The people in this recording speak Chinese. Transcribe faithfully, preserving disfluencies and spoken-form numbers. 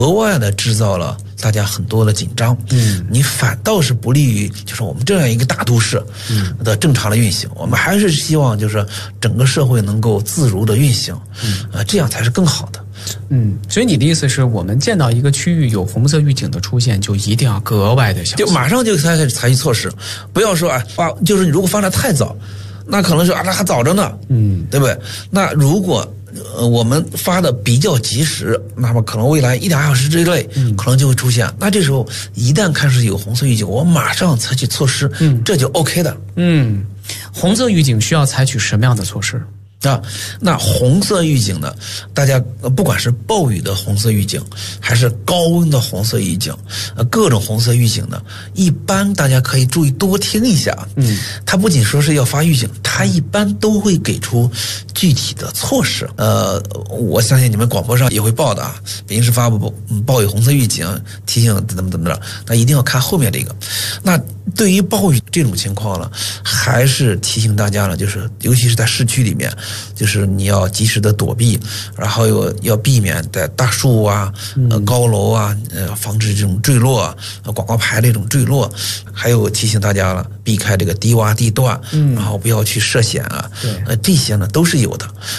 额外的制造了大家很多的紧张，嗯，你反倒是不利于就是我们这样一个大都市的正常的运行。我们还是希望就是整个社会能够自如的运行，嗯，呃，这样才是更好的。 嗯，所以你的意思是我们见到一个区域有红色预警的出现，就一定要格外的小心， 就马上就开始采取措施，不要说啊啊，就是如果发的太早，那可能是啊那还早着呢，嗯，对不对？那如果呃，我们发的比较及时，那么可能未来一两小时之内，嗯，可能就会出现。那这时候一旦开始有红色预警，我马上采取措施，嗯，这就 OK 的。 嗯，红色预警需要采取什么样的措施？ 啊，那红色预警呢？大家不管是暴雨的红色预警，还是高温的红色预警，呃，各种红色预警呢，一般大家可以注意多听一下。嗯，它不仅说是要发预警，它一般都会给出具体的措施。呃，我相信你们广播上也会报的啊，北京市发布暴雨红色预警，提醒怎么怎么着，那一定要看后面这个。那对于暴雨这种情况呢，还是提醒大家呢，就是尤其是在市区里面。就是你要及时的躲避，然后又要避免在大树啊、呃高楼啊，呃防止这种坠落啊，广告牌这种坠落，还有提醒大家了，避开这个低洼地段，嗯，然后不要去涉险啊，对，呃这些呢都是有的。